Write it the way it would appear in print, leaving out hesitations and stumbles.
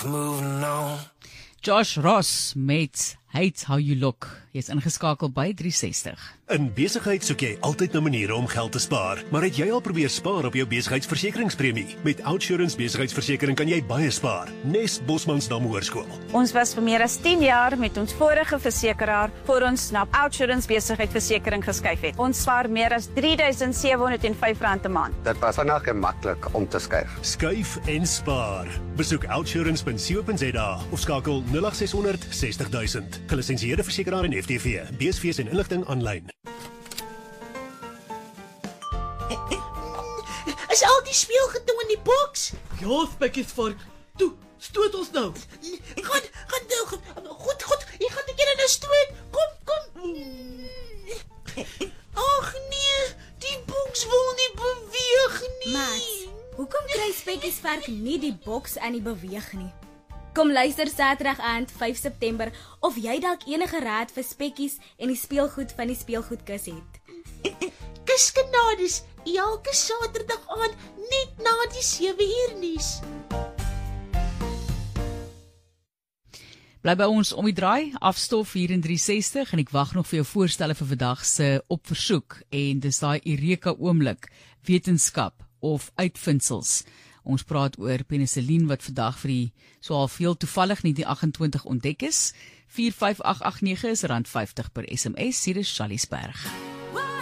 moving on. Josh Ross met Hate How You Look. Jy is ingeskakel by 360. In besigheid soek jy altyd na maniere om geld te spaar, maar het jy al probeer spaar op jou besigheidsversekeringspremie? Met Outsurance besigheidsversekering kan jy baie spaar. Nes Bosmansdam Hoërskool. Ons was vir meer as 10 jaar met ons vorige versekeraar voor ons na Outsurance besigheidsversekering geskuif het. Ons spaar meer as R3,705 'n maand. Dit was vinnig en maklik om te skuif. Skuif en spaar. Besoek outsurance.co.za of skakel 0800 60 000. Gelisensieerde versekeraar en FTV. BSV's en inligting aanlyn. Is al die speelgoed in die boks? Ja, spekkies vark. Toe, stoot ons nou. Gaan nou. Goed. Jy gaan die keer nou stoot. Kom. Ag nee, die boks wil nie beweeg nie. Maat, hoekom kry spekkies vark nie die boks aan die beweeg nie? Kom luister Saterdag aand 5 September of jy dalk enige raad vir spekkies en die speelgoed van die speelgoedkus het. Kuskanades, elke Saterdag aand net na die 7uur nuus. Bly by ons om die draai, afstof hier in 360 en ek wag nog vir jou voorstelle vir vandag se op versoek en dis daai Eureka oomblik, wetenskap of uitvindsels. Ons praat oor penicillin wat vandag vir die so al veel toevallig 1928 ontdek is. 45889 is R50 per SMS, hier is Charliesberg.